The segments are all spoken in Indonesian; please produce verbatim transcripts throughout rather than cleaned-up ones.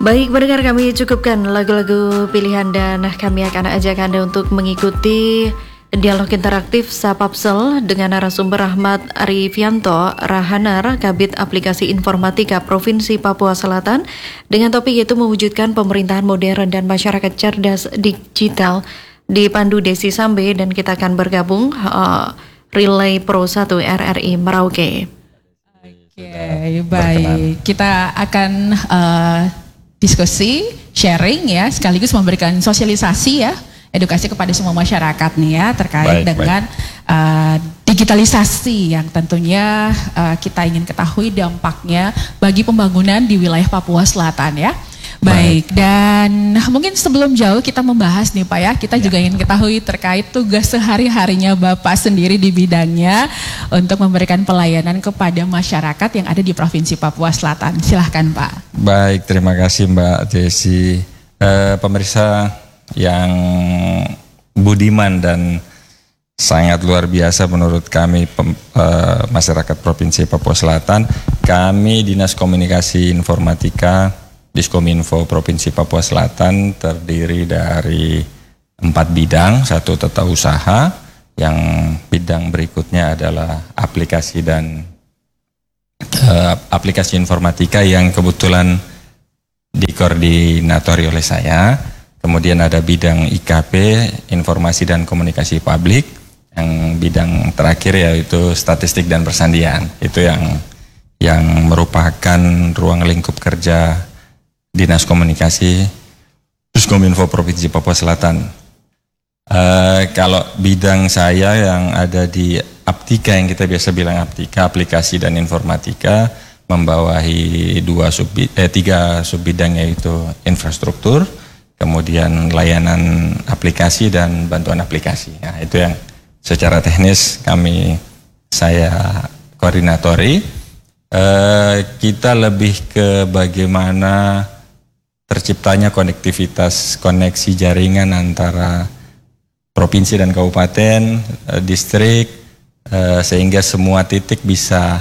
Baik pendengar, kami cukupkan lagu-lagu pilihan dan kami akan ajak Anda untuk mengikuti dialog interaktif Sapapsel dengan narasumber Ahmad Arifianto, Rahanar, Kabid Aplikasi Informatika Provinsi Papua Selatan, dengan topik yaitu mewujudkan pemerintahan modern dan masyarakat cerdas digital. Dipandu Desi Sambe, dan kita akan bergabung uh, Relay Pro satu R R I Merauke. Oke, baik. Kita akan uh, diskusi, sharing ya, sekaligus memberikan sosialisasi ya, edukasi kepada semua masyarakat nih ya, terkait baik, dengan baik. Uh, digitalisasi yang tentunya uh, kita ingin ketahui dampaknya bagi pembangunan di wilayah Papua Selatan ya. Baik, dan mungkin sebelum jauh kita membahas nih Pak ya, kita ya. juga ingin ketahui terkait tugas sehari-harinya Bapak sendiri di bidangnya untuk memberikan pelayanan kepada masyarakat yang ada di Provinsi Papua Selatan. Silahkan Pak. Baik, terima kasih Mbak Desi. Eh, pemirsa yang budiman dan sangat luar biasa menurut kami pem, eh, masyarakat Provinsi Papua Selatan, kami Dinas Komunikasi Informatika Diskominfo Provinsi Papua Selatan terdiri dari empat bidang, satu tata usaha, yang bidang berikutnya adalah aplikasi dan uh, aplikasi informatika yang kebetulan dikoordinatori oleh saya. Kemudian ada bidang I K P, informasi dan komunikasi publik, yang bidang terakhir yaitu statistik dan persandian. Itu yang yang merupakan ruang lingkup kerja Dinas Komunikasi Diskominfo Provinsi Papua Selatan. Uh, kalau bidang saya yang ada di Aptika, yang kita biasa bilang Aptika, aplikasi dan informatika, membawahi dua sub eh, tiga sub bidang, yaitu infrastruktur, kemudian layanan aplikasi dan bantuan aplikasi. Nah, itu yang secara teknis kami saya koordinatori. Uh, kita lebih ke bagaimana terciptanya konektivitas, koneksi jaringan antara provinsi dan kabupaten, eh, distrik, eh, sehingga semua titik bisa,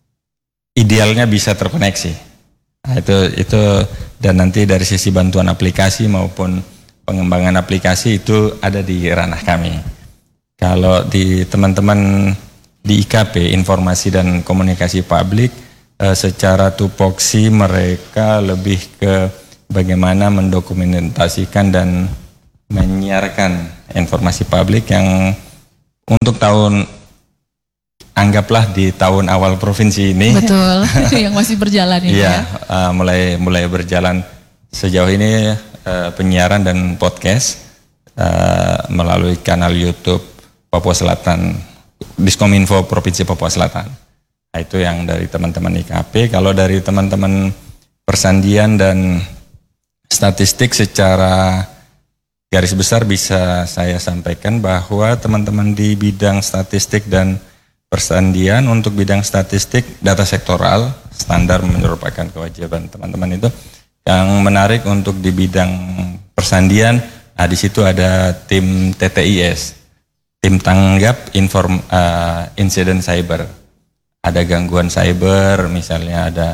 idealnya bisa terkoneksi. Nah, itu itu dan nanti dari sisi bantuan aplikasi maupun pengembangan aplikasi itu ada di ranah kami. Kalau di teman-teman di I K P, informasi dan komunikasi publik, eh, secara tupoksi mereka lebih ke bagaimana mendokumentasikan dan menyiarkan informasi publik yang untuk tahun, anggaplah di tahun awal provinsi ini. Betul, yang masih berjalan ini ya. ya. Uh, mulai mulai berjalan sejauh ini uh, penyiaran dan podcast uh, melalui kanal YouTube Papua Selatan, Diskominfo Provinsi Papua Selatan. Nah, itu yang dari teman-teman I K P. Kalau dari teman-teman persandian dan statistik, secara garis besar bisa saya sampaikan bahwa teman-teman di bidang statistik dan persandian, untuk bidang statistik data sektoral standar merupakan kewajiban teman-teman itu. Yang menarik untuk di bidang persandian, nah di situ ada tim T T I S, tim tanggap inform uh, insiden cyber. Ada gangguan cyber, misalnya ada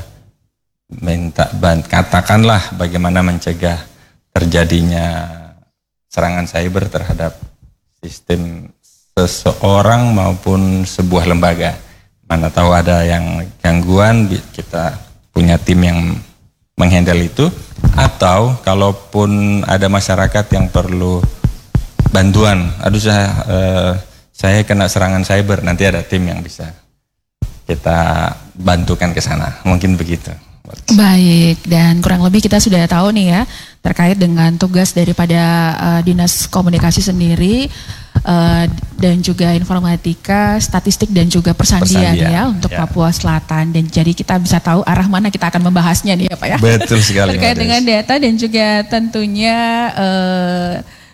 minta bant, katakanlah bagaimana mencegah terjadinya serangan cyber terhadap sistem seseorang maupun sebuah lembaga. Mana tahu ada yang gangguan, kita punya tim yang menghandle itu. Atau kalaupun ada masyarakat yang perlu bantuan, aduh saya, eh, saya kena serangan cyber, nanti ada tim yang bisa kita bantukan ke sana. Mungkin begitu. Baik, dan kurang lebih kita sudah tahu nih ya terkait dengan tugas daripada uh, Dinas Komunikasi sendiri uh, dan juga informatika, statistik dan juga persandian, persandian ya untuk ya. Papua Selatan, dan jadi kita bisa tahu arah mana kita akan membahasnya nih ya Pak ya. Betul sekali. Terkait dengan data dan juga tentunya uh,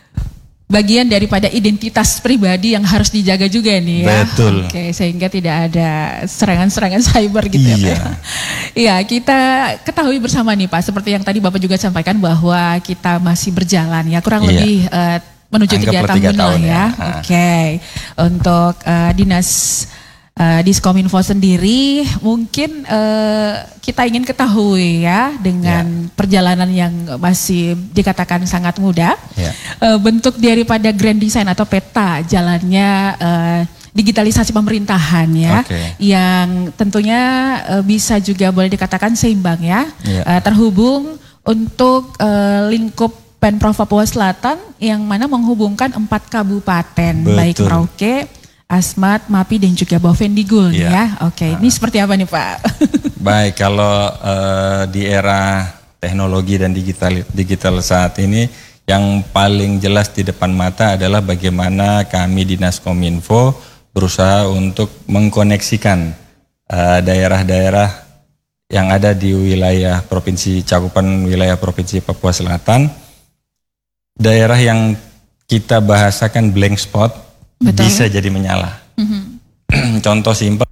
bagian daripada identitas pribadi yang harus dijaga juga nih ya. Betul. Oke, sehingga tidak ada serangan-serangan cyber gitu iya. ya Pak. Iya, kita ketahui bersama nih Pak, seperti yang tadi Bapak juga sampaikan bahwa kita masih berjalan ya, kurang iya. lebih uh, menuju tiga tahun, tahun ya. ya. Oke, untuk uh, Dinas uh, Diskominfo sendiri, mungkin uh, kita ingin ketahui ya dengan ya. perjalanan yang masih dikatakan sangat mudah, ya. uh, bentuk daripada grand design atau peta jalannya uh, digitalisasi pemerintahan ya, okay. yang tentunya uh, bisa juga boleh dikatakan seimbang ya, ya. Uh, terhubung untuk uh, lingkup Pemprov Papua Selatan yang mana menghubungkan empat kabupaten, betul. Baik Merauke, Asmat, Mapi dan juga Bovendigul ya. ya. Oke, nah. Ini seperti apa nih Pak? Baik, kalau uh, di era teknologi dan digital digital saat ini yang paling jelas di depan mata adalah bagaimana kami Dinas Kominfo berusaha untuk mengkoneksikan daerah-daerah uh, yang ada di wilayah provinsi cakupan wilayah provinsi Papua Selatan, daerah yang kita bahasakan blank spot, betul. Bisa jadi menyala. Mm-hmm. Contoh simpel